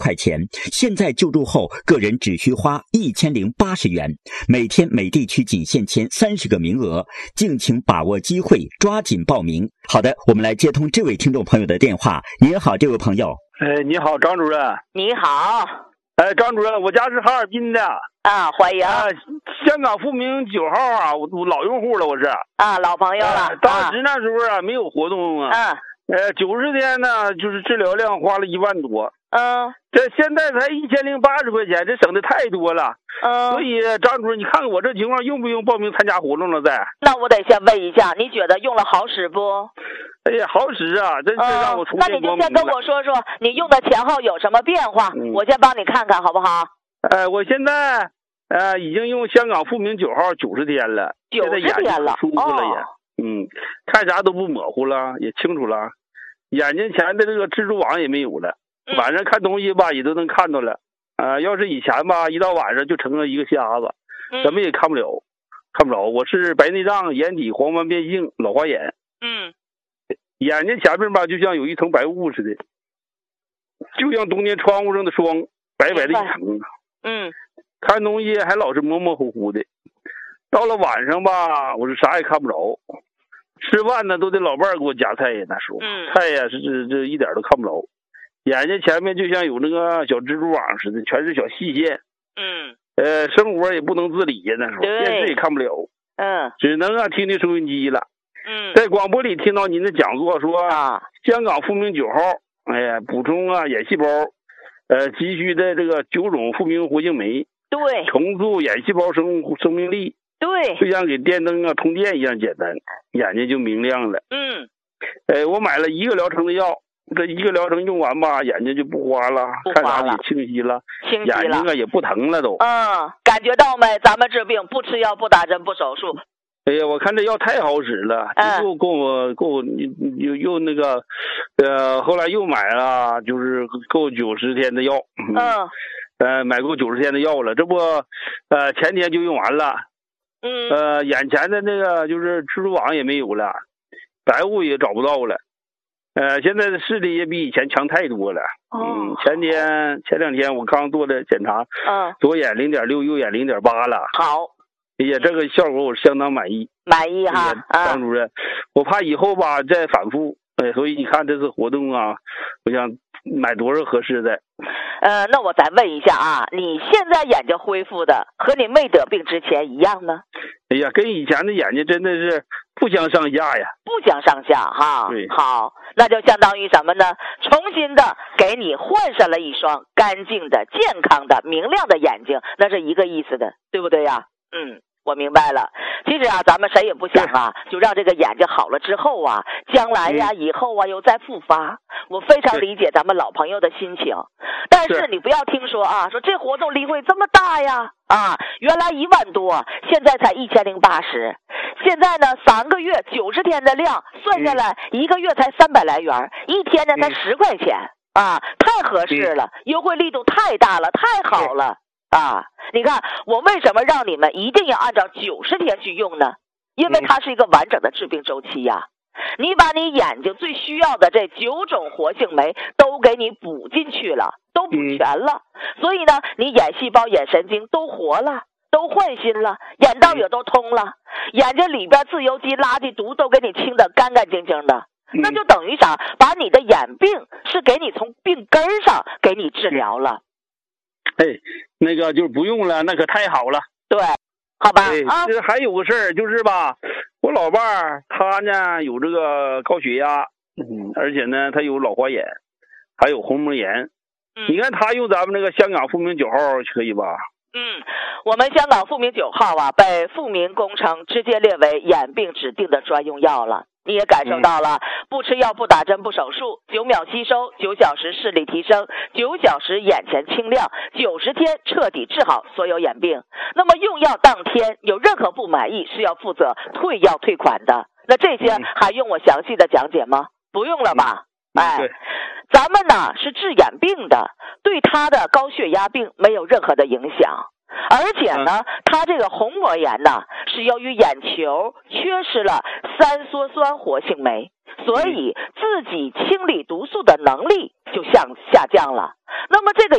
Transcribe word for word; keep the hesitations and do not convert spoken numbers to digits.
块钱，现在救助后个人只需花一千零八十元，每天每地区仅限签三十个名额，敬请把握机会，抓紧报名。好的，我们来接通这位听众朋友的电话。您好，这位朋友。 哎，你好，张主任。 你好。 哎，张主任，我家是哈尔滨的。 啊，欢迎。 啊，香港富民九号啊，我我老用户了，我是。 啊，老朋友了。 呃、当时那时候啊，没有活动啊。 嗯。 呃，九十天呢，就是治疗量花了一万多。 嗯。 这现在才一千零八十块钱，这省的太多了。 嗯。 所以张主任，你看看我这情况，用不用报名参加活动了？再。 那我得先问一下，你觉得用了好使不？ 哎呀，好使啊！真是让我重新、嗯、那你就先跟我说说，你用的前后有什么变化？嗯、我先帮你看看，好不好？ 呃，我现在呃已经用香港富民九号九十天了， 九十天了， 舒服了也。哦、嗯，看啥都不模糊了，也清楚了，眼睛前的这个蜘蛛网也没有了，嗯、晚上看东西吧也都能看到了。啊、呃，要是以前吧，一到晚上就成了一个瞎子，嗯、什么也看不了，看不着。我是白内障、眼底黄斑变性、老花眼。 嗯。 眼睛前面吧，就像有一层白雾似的，就像冬天窗户上的霜，白白的一层。 嗯， 看东西还老是模模糊糊的。到了晚上吧，我是啥也看不着。吃饭呢，都得老伴儿给我夹菜呀，那时候、 嗯、 菜呀是这这一点都看不着。眼睛前面就像有那个小蜘蛛网似的，全是小细线。 嗯， 呃，生活也不能自理呀，那时候电视也看不了。 嗯， 只能啊听听收音机了。 嗯， 在广播里听到您的讲座说啊， 香港富民九号，哎呀，补充啊眼细胞，呃，急需的这个九种复明活性酶， 对， 重塑眼细胞生生命力， 对， 就像给电灯啊充电一样简单，眼睛就明亮了。 嗯， 哎，我买了一个疗程的药，这一个疗程用完吧，眼睛就不花了， 不看啥也清晰了， 清晰了， 眼睛啊也不疼了都。 嗯，感觉到没？咱们治病不吃药，不打针，不手术。 哎呀，我看这药太好使了， 嗯、 又够我够又又那个，呃，后来又买了，就是够九十天的药。 嗯。 呃，买够九十天的药了，这不，呃，前天就用完了。 嗯。 呃，眼前的那个就是蜘蛛网也没有了，白雾也找不到了。呃，现在的视力也比以前强太多了。 哦。 嗯，前天前两天我刚做的检查。 嗯。 左眼零点六，右眼零点八了。 好。 哎呀，这个效果我相当满意， 满意哈， 张主任，啊、我怕以后吧再反复，哎，所以你看这次活动啊，我想买多少合适的？ 呃，那我再问一下啊，你现在眼睛恢复的和你没得病之前一样呢？ 哎呀，跟以前的眼睛真的是不相上下呀， 不相上下哈。 对， 好，那就相当于什么呢？重新的给你换上了一双干净的、健康的、明亮的眼睛，那是一个意思的，对不对呀？嗯。我明白了，其实啊，咱们谁也不想啊，就让这个眼睛好了之后啊，将来呀、啊、以后啊又再复发。我非常理解咱们老朋友的心情，但是你不要听说啊，说这活动例会这么大呀，啊，原来一万多，现在才一千零八十，现在呢三个月九十天的量算下来，一个月才三百来元，一天呢才十块钱啊，太合适了，优惠力度太大了，太好了。啊，你看我为什么让你们一定要按照九十天去用呢？因为它是一个完整的治病周期呀、啊。你把你眼睛最需要的这九种活性酶都给你补进去了，都补全了，所以呢，你眼细胞、眼神经都活了，都焕新了，眼道也都通了，眼睛里边自由基、垃圾毒都给你清得干干净净的，那就等于啥？把你的眼病是给你从病根上给你治疗了。 哎，那个就是不用了，那可太好了。 对，好吧。 对， 啊， 这还有个事儿，就是吧，我老伴儿他呢有这个高血压，嗯，而且呢他有老花眼，还有虹膜炎。嗯，你看他用咱们那个香港富民九号可以吧？ 嗯，我们香港富民九号啊，被富民工程直接列为眼病指定的专用药了。你也感受到了，嗯、不吃药、不打针、不手术，九秒吸收，九小时视力提升，九小时眼前清亮，九十天彻底治好所有眼病。那么用药当天有任何不满意是要负责退药退款的。那这些还用我详细的讲解吗？不用了吧？ 嗯、 哎，咱们呢是治眼病的，对他的高血压病没有任何的影响。而且呢，它这个虹膜炎呢，是由于眼球缺失了三羧酸活性酶，所以自己清理毒素的能力就向下降了。那么这个